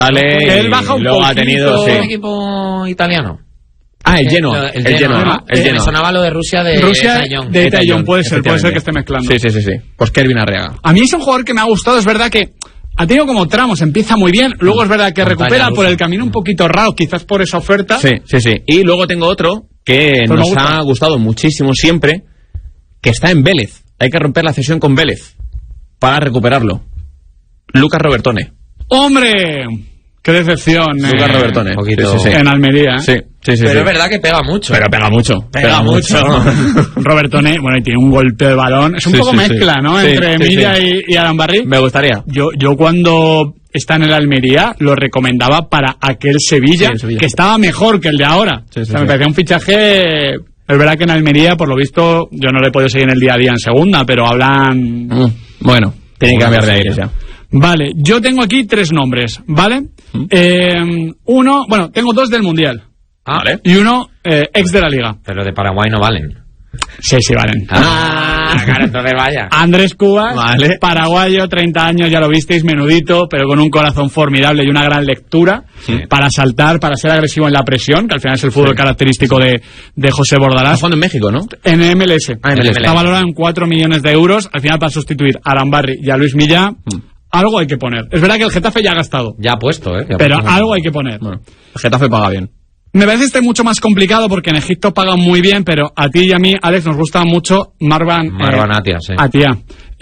Él baja un luego poquito. ha tenido un equipo italiano. El Genoa. El Genoa. Me sonaba lo de Rusia de Tallón. De Tallón, puede ser que esté mezclando. Sí. Pues Kervin Arriaga. A mí es un jugador que me ha gustado, es verdad que ha tenido como tramos, empieza muy bien, luego es verdad que recupera por el camino un poquito raro, quizás por esa oferta. Sí. Y luego tengo otro que nos ha gustado muchísimo siempre, que está en Vélez. Hay que romper la cesión con Vélez para recuperarlo. Lucas Robertone. ¡Hombre! ¡Qué decepción! Lucas Robertone. Sí. En Almería. Sí. Pero es verdad que pega mucho. Pero pega mucho. Robertone, bueno, y tiene un golpe de balón. Es un poco mezcla, ¿no? Entre Milla y Arambarri. Me gustaría. Yo cuando está en el Almería lo recomendaba para aquel Sevilla, que estaba mejor que el de ahora. Me parecía un fichaje. Es verdad que en Almería, por lo visto, yo no le he podido seguir en el día a día en segunda, pero hablan... Bueno, tienen que cambiar de aires ya. Vale, yo tengo aquí 3 nombres, ¿vale? Uno, tengo 2 del Mundial. Vale. Y uno ex de la Liga. Pero de Paraguay no valen. Sí, valen. Claro, entonces vaya. Andrés Cubas, vale. Paraguayo, 30 años, ya lo visteis, menudito, pero con un corazón formidable y una gran lectura para saltar, para ser agresivo en la presión, que al final es el fútbol característico de José Bordalás. Está jugando en México, ¿no? En MLS. Está valorado en 4 millones de euros, al final para sustituir a Arambarri y a Luis Milla. Algo hay que poner. Es verdad que el Getafe ya ha gastado. Ya ha puesto, pero algo hay que poner. Bueno, el Getafe paga bien. Me parece mucho más complicado porque en Egipto pagan muy bien, pero a ti y a mí, Alex, nos gusta mucho Marwan Atia, sí. Atia.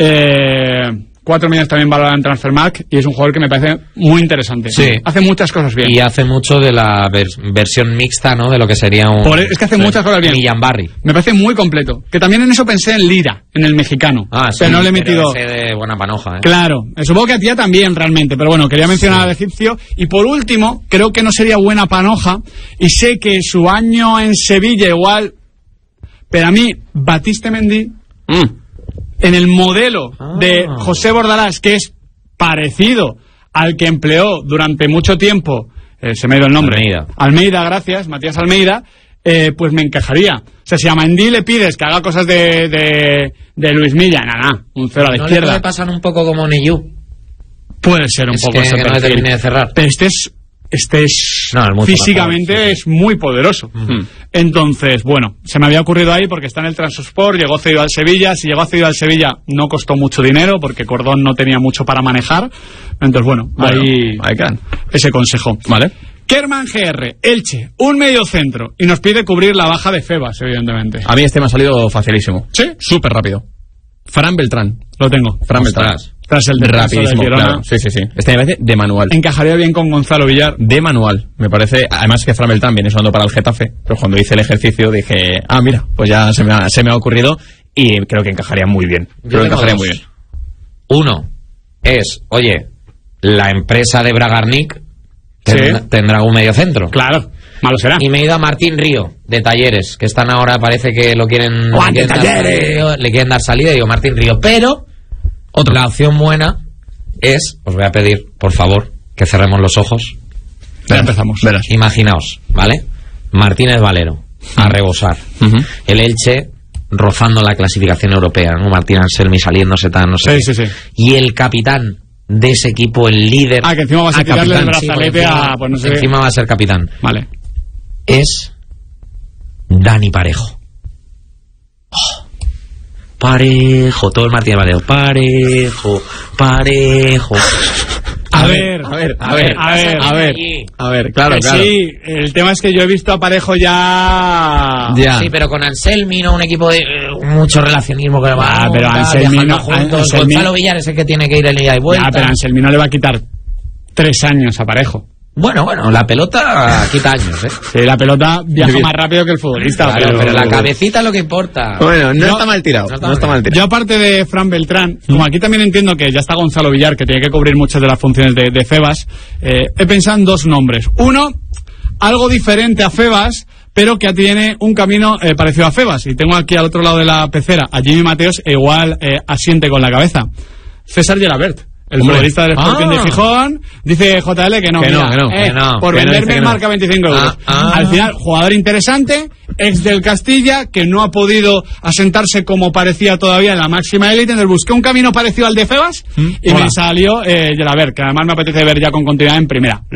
4 millones también valorado en Transfermarkt y es un jugador que me parece muy interesante. Sí. Hace muchas cosas bien. Y hace mucho de la versión mixta, ¿no? De lo que sería un... Es que hace muchas cosas bien. Millambarri. Me parece muy completo. Que también en eso pensé en Lira, en el mexicano. Pero no le he metido... Ese de buena panoja, Claro. Supongo que a Tía también, realmente. Pero bueno, quería mencionar al egipcio. Y por último, creo que no sería buena panoja. Y sé que su año en Sevilla igual... Pero a mí, Batiste Mendy... En el modelo de José Bordalás, que es parecido al que empleó durante mucho tiempo, se me ha ido el nombre. Almeida, gracias, Matías Almeida, pues me encajaría. O sea, si a Mendy le pides que haga cosas de Luis Milla, nada, un 0 a la izquierda. ¿No le pasar un poco como Neyú? Puede ser un poco ese perfil. No le termine de cerrar. Pero físicamente es muy poderoso. Entonces, bueno, se me había ocurrido ahí porque está en el Trabzonspor, llegó cedido al Sevilla. Si llegó cedido al Sevilla no costó mucho dinero porque Cordón no tenía mucho para manejar. Entonces, bueno, ahí ese consejo. Vale. Kerman GR, Elche, un medio centro y nos pide cubrir la baja de Febas, evidentemente. A mí me ha salido facilísimo. ¿Sí? Súper rápido. Fran Beltrán. Lo tengo. Fran Beltrán. Tras el rapidísimo, claro. Sí. Este me parece de manual. Encajaría bien con Gonzalo Villar. De manual. Me parece, además que Fran Beltrán viene sonando para el Getafe, pero cuando hice el ejercicio dije, mira, pues ya se me ha ocurrido y creo que encajaría muy bien. Uno es, la empresa de Bragarnik tendrá un medio centro. Claro. Malo será. Y me he ido a Martín Río, de Talleres, que están ahora, parece que le quieren dar salida, digo Martín Río, pero la opción buena es, os voy a pedir, por favor, que cerremos los ojos. Ya empezamos. Verás. Imaginaos, ¿vale? Martínez Valero, a rebosar. El Elche rozando la clasificación europea, ¿no? Martín Anselmi saliéndose tan, no sé. Sí. Y el capitán de ese equipo, el líder. Que encima vas a quitarle el brazalete pues no sé. Encima va a ser capitán. Vale. Es Dani Parejo. Parejo, todo el Martínez Valero. Parejo. A ver, claro. Sí, el tema es que yo he visto a Parejo ya. Sí, pero con Anselmi, no un equipo de mucho relacionismo que va. Pero Anselmi no. Gonzalo Villar es el que tiene que ir en ida y vuelta. Pero Anselmi no le va a quitar 3 años a Parejo. Bueno, la pelota quita años, Sí, la pelota viaja más rápido que el futbolista. Claro, pero la cabecita es lo que importa. Bueno, no está mal tirado. Yo, aparte de Fran Beltrán, como aquí también entiendo que ya está Gonzalo Villar, que tiene que cubrir muchas de las funciones de Febas, he pensado en 2 nombres. Uno, algo diferente a Febas, pero que tiene un camino parecido a Febas. Y tengo aquí al otro lado de la pecera a Jimmy Mateos, e igual asiente con la cabeza. César Gelabert. El futbolista del Sporting de Gijón dice JL que no. Por venderme marca 25 euros. Al final, jugador interesante, ex del Castilla, que no ha podido asentarse como parecía todavía en la máxima élite. Entonces busqué un camino parecido al de Febas y me salió Gelabert, que además me apetece ver ya con continuidad en primera.